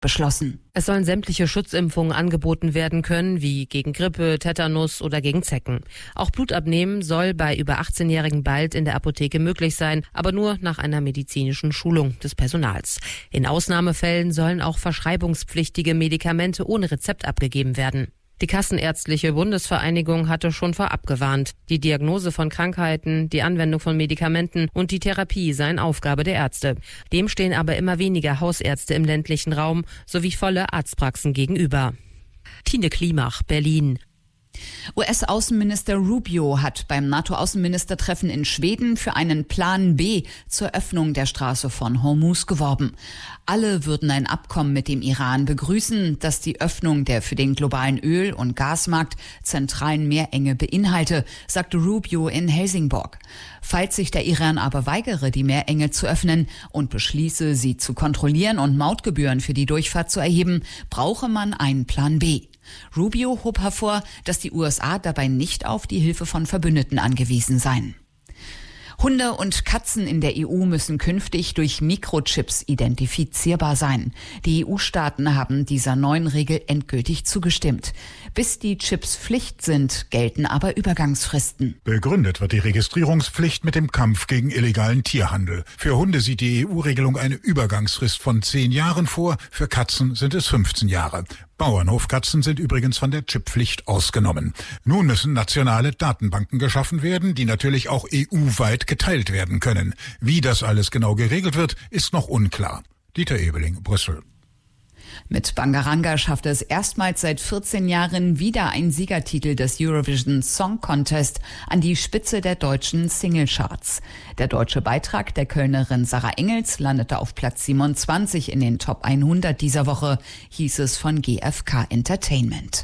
beschlossen. Es sollen sämtliche Schutzimpfungen angeboten werden können, wie gegen Grippe, Tetanus oder gegen Zecken. Auch Blutabnehmen soll bei über 18-Jährigen bald in der Apotheke möglich sein, aber nur nach einer medizinischen Schulung des Personals. In Ausnahmefällen sollen auch verschreibungspflichtige Medikamente ohne Rezept abgegeben werden. Die Kassenärztliche Bundesvereinigung hatte schon vorab gewarnt. Die Diagnose von Krankheiten, die Anwendung von Medikamenten und die Therapie seien Aufgabe der Ärzte. Dem stehen aber immer weniger Hausärzte im ländlichen Raum sowie volle Arztpraxen gegenüber. Tine Klimach, Berlin. US-Außenminister Rubio hat beim NATO-Außenministertreffen in Schweden für einen Plan B zur Öffnung der Straße von Hormuz geworben. Alle würden ein Abkommen mit dem Iran begrüßen, das die Öffnung der für den globalen Öl- und Gasmarkt zentralen Meerenge beinhalte, sagte Rubio in Helsingborg. Falls sich der Iran aber weigere, die Meerenge zu öffnen und beschließe, sie zu kontrollieren und Mautgebühren für die Durchfahrt zu erheben, brauche man einen Plan B. Rubio hob hervor, dass die USA dabei nicht auf die Hilfe von Verbündeten angewiesen seien. Hunde und Katzen in der EU müssen künftig durch Mikrochips identifizierbar sein. Die EU-Staaten haben dieser neuen Regel endgültig zugestimmt. Bis die Chips Pflicht sind, gelten aber Übergangsfristen. Begründet wird die Registrierungspflicht mit dem Kampf gegen illegalen Tierhandel. Für Hunde sieht die EU-Regelung eine Übergangsfrist von 10 Jahren vor, für Katzen sind es 15 Jahre. Bauernhofkatzen sind übrigens von der Chipppflicht ausgenommen. Nun müssen nationale Datenbanken geschaffen werden, die natürlich auch EU-weit geteilt werden können. Wie das alles genau geregelt wird, ist noch unklar. Dieter Ebeling, Brüssel. Mit Bangaranga schaffte es erstmals seit 14 Jahren wieder ein Siegertitel des Eurovision Song Contest an die Spitze der deutschen Singlecharts. Der deutsche Beitrag der Kölnerin Sarah Engels landete auf Platz 27 in den Top 100 dieser Woche, hieß es von GfK Entertainment.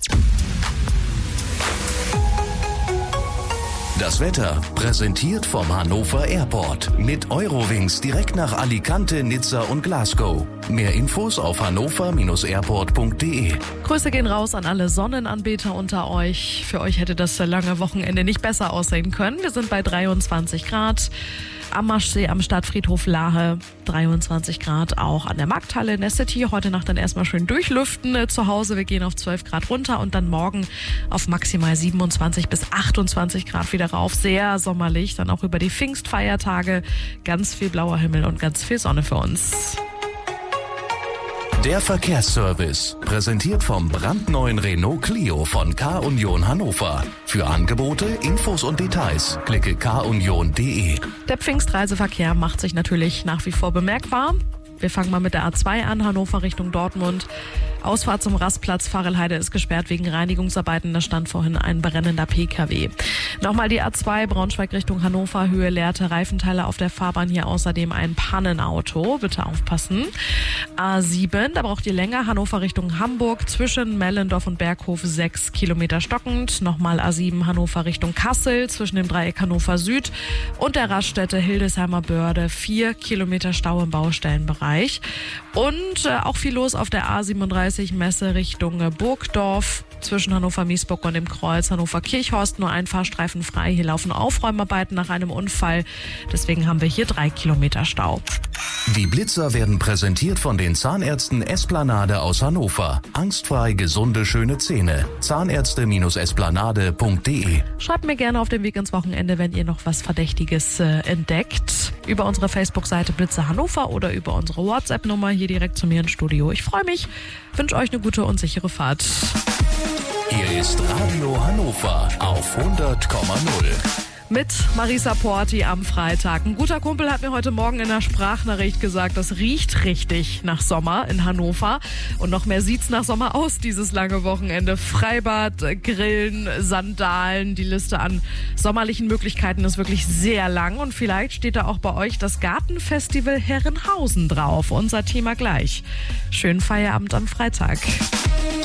Das Wetter präsentiert vom Hannover Airport. Mit Eurowings direkt nach Alicante, Nizza und Glasgow. Mehr Infos auf hannover-airport.de. Grüße gehen raus an alle Sonnenanbeter unter euch. Für euch hätte das lange Wochenende nicht besser aussehen können. Wir sind bei 23 Grad. Am Maschsee am Stadtfriedhof Lahe 23 Grad, auch an der Markthalle in der City. Heute Nacht dann erstmal schön durchlüften zu Hause. Wir gehen auf 12 Grad runter und dann morgen auf maximal 27 bis 28 Grad wieder rauf. Sehr sommerlich, dann auch über die Pfingstfeiertage. Ganz viel blauer Himmel und ganz viel Sonne für uns. Der Verkehrsservice, präsentiert vom brandneuen Renault Clio von K-Union Hannover. Für Angebote, Infos und Details klicke kunion.de. Der Pfingstreiseverkehr macht sich natürlich nach wie vor bemerkbar. Wir fangen mal mit der A2 an, Hannover Richtung Dortmund. Ausfahrt zum Rastplatz Farelheide ist gesperrt wegen Reinigungsarbeiten. Da stand vorhin ein brennender PKW. Nochmal die A2 Braunschweig Richtung Hannover, Höhe Lehrte, Reifenteile auf der Fahrbahn. Hier außerdem ein Pannenauto. Bitte aufpassen. A7, da braucht ihr länger. Hannover Richtung Hamburg, zwischen Mellendorf und Berghof 6 Kilometer stockend. Nochmal A7 Hannover Richtung Kassel, zwischen dem Dreieck Hannover Süd und der Raststätte Hildesheimer Börde 4 Kilometer Stau im Baustellenbereich. Und auch viel los auf der A37 Messe Richtung Burgdorf. Zwischen Hannover-Miesburg und dem Kreuz Hannover-Kirchhorst nur ein Fahrstreifen frei. Hier laufen Aufräumarbeiten nach einem Unfall. Deswegen haben wir hier 3 Kilometer Stau. Die Blitzer werden präsentiert von den Zahnärzten Esplanade aus Hannover. Angstfrei gesunde, schöne Zähne. Zahnärzte-esplanade.de. Schreibt mir gerne auf dem Weg ins Wochenende, wenn ihr noch was Verdächtiges entdeckt. Über unsere Facebook-Seite Blitzer Hannover oder über unsere WhatsApp-Nummer hier direkt zu mir ins Studio. Ich freue mich, wünsche euch eine gute und sichere Fahrt. Hier ist Radio Hannover auf 100,0. Mit Marisa Porti am Freitag. Ein guter Kumpel hat mir heute Morgen in der Sprachnachricht gesagt, das riecht richtig nach Sommer in Hannover. Und noch mehr sieht's nach Sommer aus, dieses lange Wochenende. Freibad, Grillen, Sandalen, die Liste an sommerlichen Möglichkeiten ist wirklich sehr lang. Und vielleicht steht da auch bei euch das Gartenfestival Herrenhausen drauf. Unser Thema gleich. Schönen Feierabend am Freitag.